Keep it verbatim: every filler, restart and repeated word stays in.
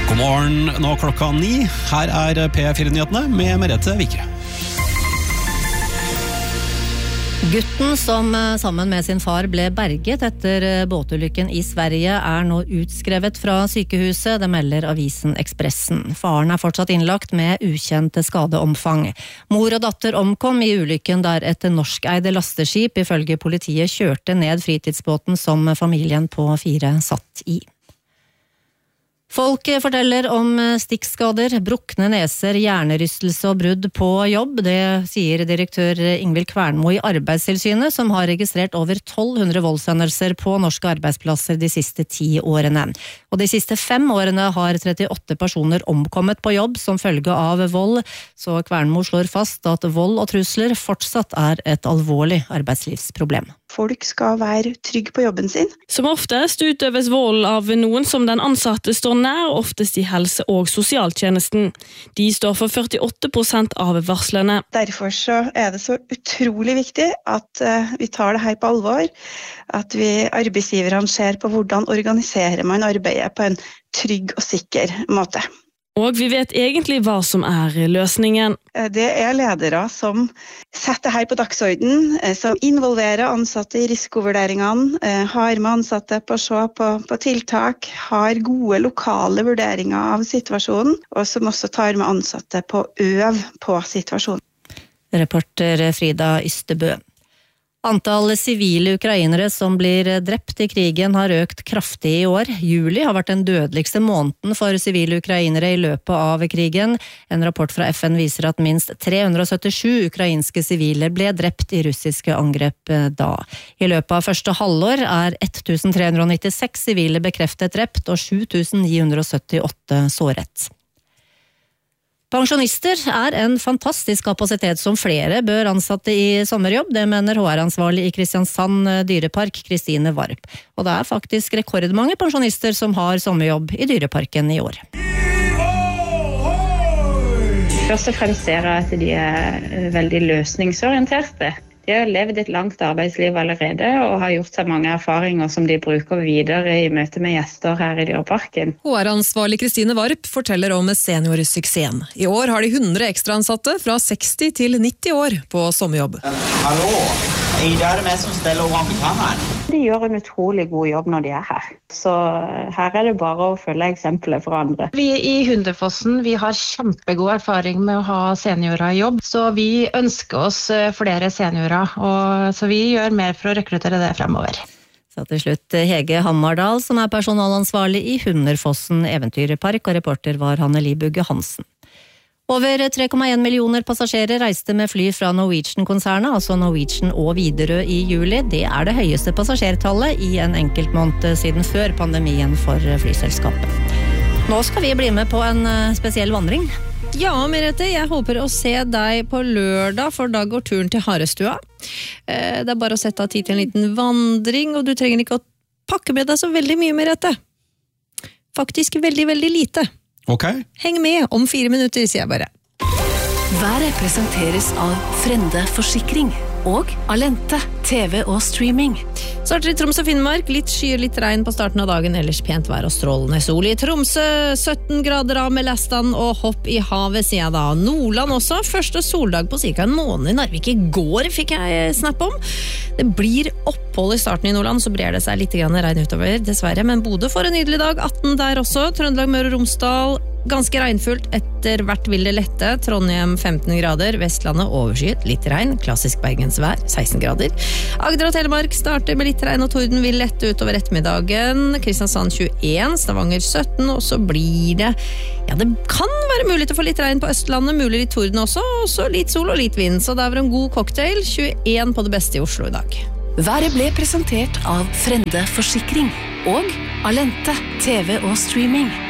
God morgen, nå klokka ni. Her er P fire-nyhetene med Merete Vikre. Gutten som sammen med sin far ble berget etter båtulykken i Sverige er nå utskrevet fra sykehuset, det melder avisen Expressen. Faren er fortsatt innlagt med ukjente skadeomfang. Mor og datter omkom i ulykken der et norskeide lasteskip ifølge politiet kjørte ned fritidsbåten som familien på fire satt i. Folk forteller om stikkskader, brukne neser, hjernerystelse og brudd på jobb. Det sier direktør Ingvild Kvernmo i Arbeidstilsynet, som har registrert over tolv hundre voldshendelser på norske arbeidsplasser de siste ti årene. Og de siste fem årene har trettiåtte personer omkommet på jobb som følge av vold, så Kvernmo slår fast at vold og trusler fortsatt er et alvorlig arbeidslivsproblem. Folk skal være trygg på jobben sin. Som oftest utøves vold av noen som den ansatte står nær, oftest i helse- og sosialtjenesten. De står for førtiåtte prosent av varslene. Derfor så er det så utrolig viktig at uh, vi tar det her på alvor, at vi arbeidsgiverne ser på hvordan organiserer man arbeidet på en trygg og sikker måte. Og vi vet egentlig hva som er løsningen. Det er ledere som setter her på dagsorden, som involverer ansatte i risikovurderingene, har med ansatte på å se på, på tiltak, har gode lokale vurderinger av situasjonen, og som også tar med ansatte på å øve på situasjonen. Reporter Frida Ystebø. Antall sivile ukrainere som blir drept i krigen har økt kraftig i år. Juli har vært den dødeligste måneden for sivile ukrainere i løpet av krigen. En rapport fra F N viser at minst tre hundre syttisju ukrainske sivile ble drept i russiske angrep da. I løpet av første halvår er ett tusen tre hundre nittiseks sivile bekreftet drept og sju tusen ni hundre syttiåtte såret. Pensjonister er en fantastisk kapasitet som flere bør ansatte i sommerjobb, det mener H R-ansvarlig i Kristiansand Dyrepark, Kristine Varp. Og det er faktisk rekordmange pensjonister som har sommerjobb i Dyreparken i år. Først og fremst ser jeg at de er veldig løsningsorienterte. De har levd et langt arbeidsliv allerede og har gjort seg mange erfaringer som de bruker videre i møte med gjester her i Dyreparken. H R-ansvarlig Kristine Varp forteller om seniorsuksessen. I år har de hundre ekstraansatte fra seksti til nitti år på sommerjobb. Hallo, Ida er det meg som steller over amerikaneren. De gjør en utrolig god jobb når de er her. Så her er det bare å følge eksempler for andre. Vi i Hunderfossen vi har kjempegod erfaring med å ha seniorer i jobb, så vi ønsker oss flere seniorer, og så vi gjør mer for å rekruttere det fremover. Så til slutt Hege Hammardal, som er personalansvarlig i Hunderfossen Eventyrpark, og reporter var Hanne Libugge Hansen. Over tre komma en millioner passasjerer reiste med fly fra Norwegian-konsernet, altså Norwegian og Widerøe i juli. Det er det høyeste passasjertallet i en enkeltmåned siden før pandemien for flyselskapet. Nå skal vi bli med på en spesiell vandring. Ja, Merete, jeg håper å se deg på lørdag, for da går turen til Harestua. Det er bare å sette av tid til en liten vandring, og du trenger ikke å pakke med deg så veldig mye, Merete. Faktisk veldig, veldig lite. Ok. Heng med, om fire minutter, sier jeg bare. Været presenteres av Frende Forsikring og Alente, T V og streaming. Starter i Tromsø og Finnmark, litt skyer, litt regn på starten av dagen, ellers pent vær og strålende sol i Tromsø, sytten grader av med lastene og hopp i havet, sier jeg da. Nordland også, første soldag på cirka en måned i Narvik i går, fikk jeg snapp om. Det blir opphold i starten i Nordland, så brer det seg litt regn utover, dessverre, men Bodø får en nydelig dag, atten der også, Trøndelag, Møre og Romsdal, ganske regnfullt, etter hvert vil det lette, Trondheim femten grader, Vestlandet overskyet, litt regn, klassisk bergensvær, seksten grader. Agder og Telemark starter med litt regn og torden, vil lette utover ettermiddagen, Kristiansand tjueen, Stavanger sytten, og så blir det, ja det kan være mulig til å få litt regn på Østlandet, mulig litt torden også, og så litt sol og litt vind, så det er en god cocktail, tjueen på det beste i Oslo i dag. Været ble presentert av Frende Forsikring og Alente, T V og streaming.